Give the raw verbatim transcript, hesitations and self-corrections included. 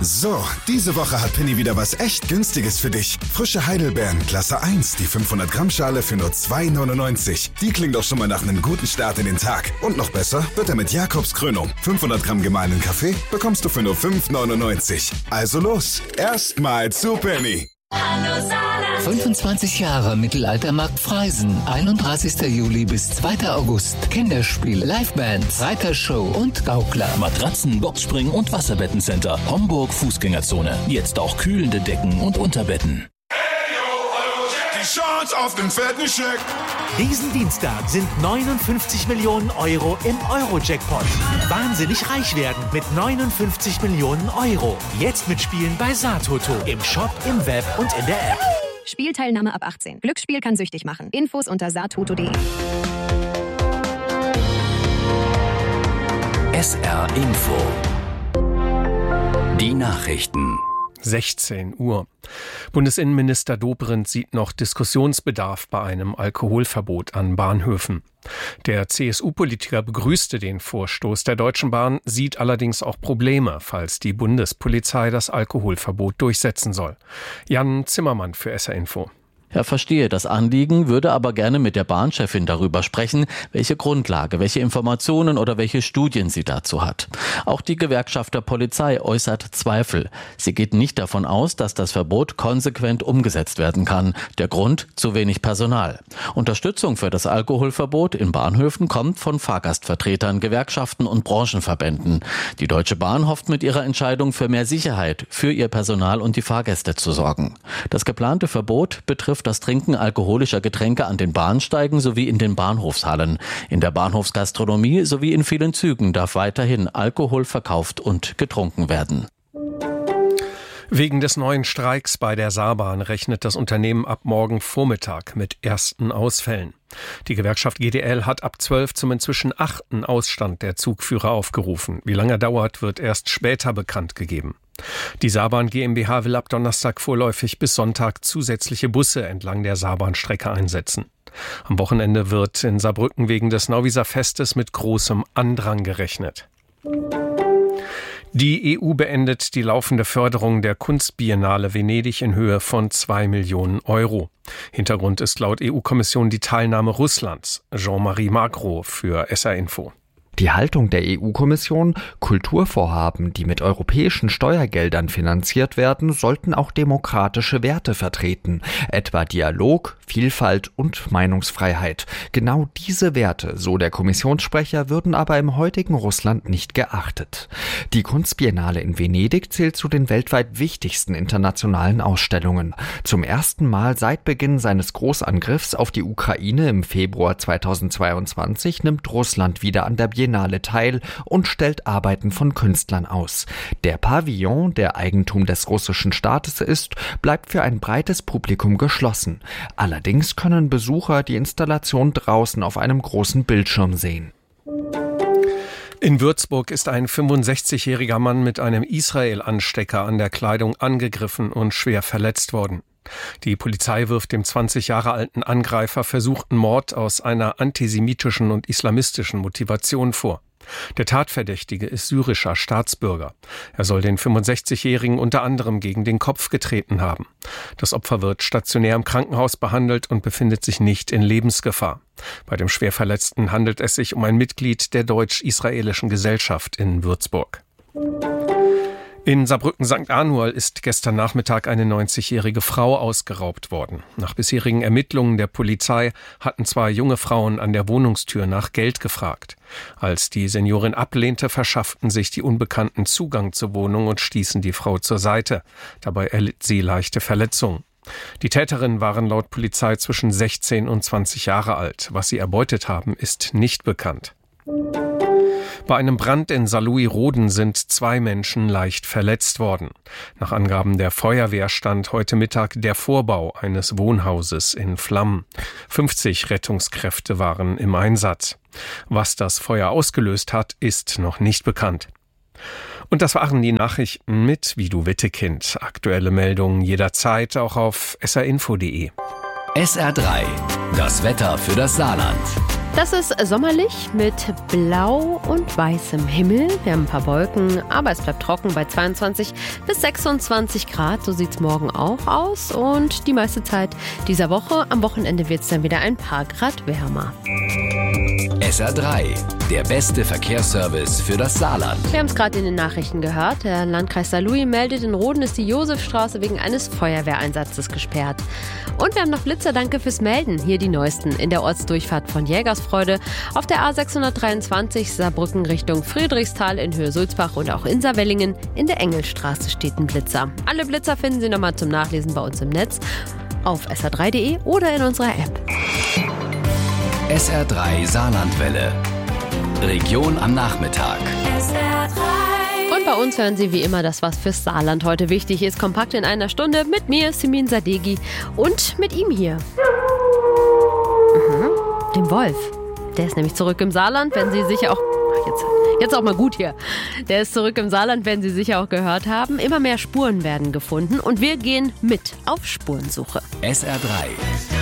So, diese Woche hat Penny wieder was echt Günstiges für dich. Frische Heidelbeeren, Klasse eins, die fünfhundert Gramm Schale für nur zwei neunundneunzig. Die klingt doch schon mal nach einem guten Start in den Tag. Und noch besser wird er mit Jakobs Krönung. fünfhundert Gramm gemahlenen Kaffee bekommst du für nur fünf neunundneunzig. Also los, erstmal zu Penny. Hallo Saarland. fünfundzwanzig Jahre Mittelaltermarkt Freisen. einunddreißigster Juli bis zweiter August. Kinderspiel, Livebands, Reitershow und Gaukler. Matratzen, Boxspring und Wasserbettencenter. Homburg Fußgängerzone. Jetzt auch kühlende Decken und Unterbetten. Die Chance auf den fetten Scheck. Diesen Dienstag sind neunundfünfzig Millionen Euro im Euro-Jackpot. Wahnsinnig reich werden mit neunundfünfzig Millionen Euro. Jetzt mitspielen bei Satoto. Im Shop, im Web und in der App. Spielteilnahme ab achtzehn. Glücksspiel kann süchtig machen. Infos unter satoto punkt de. S R Info. Die Nachrichten. sechzehn Uhr. Bundesinnenminister Dobrindt sieht noch Diskussionsbedarf bei einem Alkoholverbot an Bahnhöfen. Der C S U-Politiker begrüßte den Vorstoß der Deutschen Bahn, sieht allerdings auch Probleme, falls die Bundespolizei das Alkoholverbot durchsetzen soll. Jan Zimmermann für S R Info. Er verstehe das Anliegen, würde aber gerne mit der Bahnchefin darüber sprechen, welche Grundlage, welche Informationen oder welche Studien sie dazu hat. Auch die Gewerkschaft der Polizei äußert Zweifel. Sie geht nicht davon aus, dass das Verbot konsequent umgesetzt werden kann. Der Grund: zu wenig Personal. Unterstützung für das Alkoholverbot in Bahnhöfen kommt von Fahrgastvertretern, Gewerkschaften und Branchenverbänden. Die Deutsche Bahn hofft mit ihrer Entscheidung für mehr Sicherheit für ihr Personal und die Fahrgäste zu sorgen. Das geplante Verbot betrifft das Trinken alkoholischer Getränke an den Bahnsteigen sowie in den Bahnhofshallen. In der Bahnhofsgastronomie sowie in vielen Zügen darf weiterhin Alkohol verkauft und getrunken werden. Wegen des neuen Streiks bei der Saarbahn rechnet das Unternehmen ab morgen Vormittag mit ersten Ausfällen. Die Gewerkschaft G D L hat ab zwölf zum inzwischen achten Ausstand der Zugführer aufgerufen. Wie lange er dauert, wird erst später bekannt gegeben. Die Saarbahn GmbH will ab Donnerstag vorläufig bis Sonntag zusätzliche Busse entlang der Saarbahnstrecke einsetzen. Am Wochenende wird in Saarbrücken wegen des Nauwieser Festes mit großem Andrang gerechnet. Die E U beendet die laufende Förderung der Kunstbiennale Venedig in Höhe von zwei Millionen Euro. Hintergrund ist laut E U-Kommission die Teilnahme Russlands. Jean-Marie Magro für S R Info. Die Haltung der E U-Kommission: Kulturvorhaben, die mit europäischen Steuergeldern finanziert werden, sollten auch demokratische Werte vertreten, etwa Dialog, Vielfalt und Meinungsfreiheit. Genau diese Werte, so der Kommissionssprecher, würden aber im heutigen Russland nicht geachtet. Die Kunstbiennale in Venedig zählt zu den weltweit wichtigsten internationalen Ausstellungen. Zum ersten Mal seit Beginn seines Großangriffs auf die Ukraine im Februar zweitausendzweiundzwanzig nimmt Russland wieder an der Biennale teil und stellt Arbeiten von Künstlern aus. Der Pavillon, der Eigentum des russischen Staates ist, bleibt für ein breites Publikum geschlossen. Allerdings können Besucher die Installation draußen auf einem großen Bildschirm sehen. In Würzburg ist ein fünfundsechzigjähriger Mann mit einem Israel-Anstecker an der Kleidung angegriffen und schwer verletzt worden. Die Polizei wirft dem zwanzig Jahre alten Angreifer versuchten Mord aus einer antisemitischen und islamistischen Motivation vor. Der Tatverdächtige ist syrischer Staatsbürger. Er soll den fünfundsechzigjährigen unter anderem gegen den Kopf getreten haben. Das Opfer wird stationär im Krankenhaus behandelt und befindet sich nicht in Lebensgefahr. Bei dem Schwerverletzten handelt es sich um ein Mitglied der deutsch-israelischen Gesellschaft in Würzburg. In Saarbrücken-Sankt Anual ist gestern Nachmittag eine neunzigjährige Frau ausgeraubt worden. Nach bisherigen Ermittlungen der Polizei hatten zwei junge Frauen an der Wohnungstür nach Geld gefragt. Als die Seniorin ablehnte, verschafften sich die Unbekannten Zugang zur Wohnung und stießen die Frau zur Seite. Dabei erlitt sie leichte Verletzungen. Die Täterinnen waren laut Polizei zwischen sechzehn und zwanzig Jahre alt. Was sie erbeutet haben, ist nicht bekannt. Bei einem Brand in Saarlouis-Roden sind zwei Menschen leicht verletzt worden. Nach Angaben der Feuerwehr stand heute Mittag der Vorbau eines Wohnhauses in Flammen. fünfzig Rettungskräfte waren im Einsatz. Was das Feuer ausgelöst hat, ist noch nicht bekannt. Und das waren die Nachrichten mit Vidu Wittekind. Aktuelle Meldungen jederzeit auch auf s r info punkt de. S R drei. Das Wetter für das Saarland. Das ist sommerlich mit blau und weißem Himmel. Wir haben ein paar Wolken, aber es bleibt trocken bei zweiundzwanzig bis sechsundzwanzig Grad. So sieht es morgen auch aus. Und die meiste Zeit dieser Woche. Am Wochenende wird es dann wieder ein paar Grad wärmer. S R drei, der beste Verkehrsservice für das Saarland. Wir haben es gerade in den Nachrichten gehört. Der Landkreis Saarlouis meldet, in Roden ist die Josefstraße wegen eines Feuerwehreinsatzes gesperrt. Und wir haben noch Blitzer, danke fürs Melden. Hier die neuesten in der Ortsdurchfahrt von Jägersfreude. Auf der A sechshundertdreiundzwanzig Saarbrücken Richtung Friedrichsthal in Höhe Sulzbach und auch in Saarwellingen in der Engelstraße steht ein Blitzer. Alle Blitzer finden Sie nochmal zum Nachlesen bei uns im Netz auf S R drei punkt de oder in unserer App. S R drei Saarlandwelle. Region am Nachmittag. S R drei. Und bei uns hören Sie wie immer das, was fürs Saarland heute wichtig ist. Kompakt in einer Stunde mit mir, Simin Sadeghi, und mit ihm hier. Mhm. Dem Wolf. Der ist nämlich zurück im Saarland, wenn Sie sicher auch... Ach, jetzt, jetzt auch mal gut hier. Der ist zurück im Saarland, werden Sie sicher auch gehört haben. Immer mehr Spuren werden gefunden und wir gehen mit auf Spurensuche. S R drei.